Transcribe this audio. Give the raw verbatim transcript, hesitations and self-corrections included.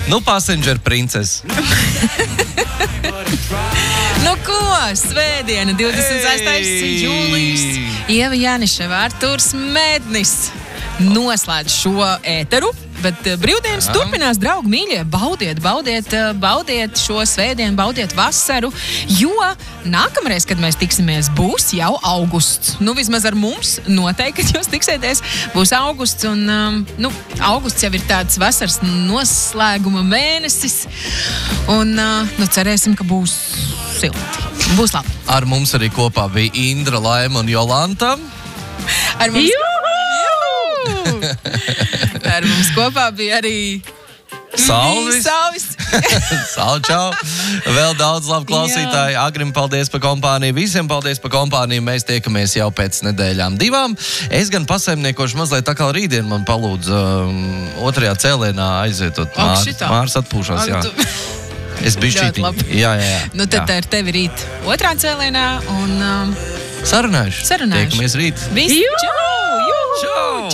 Nu, passenger princes. Nu ko, svētdiena, divdesmit sestais jūlijas. Ieva Jāniševa, Arturs Mednis noslēdz šo ēteru, bet brīvdienas turpinās, draugi mīļie. Baudiet, baudiet, baudiet šo svētdienu, baudiet vasaru, jo nākamreiz, kad mēs tiksimies, būs jau augusts. Nu, vismaz ar mums noteikti, kad jūs tiksieties, būs augusts, un, um, nu, augusts jau ir tāds vasaras noslēguma mēnesis, un, uh, nu, cerēsim, ka būs silti. Būs labi. Ar mums arī kopā bija Indra, Laima un Jolanta. Ar mums, Ar mums kopā bija arī Salvis. Salvis. Salu, čau. Vēl daudz labu klausītāju. Agrim, paldies par kompāniju. Visiem paldies par kompāniju. Mēs tiekamies jau pēc nedēļām divām. Es gan pasaimniekošu mazliet tā kā rītdien man palūdzu um, otrajā cēlienā aizietot. Mār, Mārs atpūšās, jā. Es biju šķītiņi. Jā, jā, jā. Nu, tad jā. ar tevi rīt otrā cēlienā un... Um, sarunājuši. Sarunājuši. Tiekamies rīt. Visi. Čau! Čau!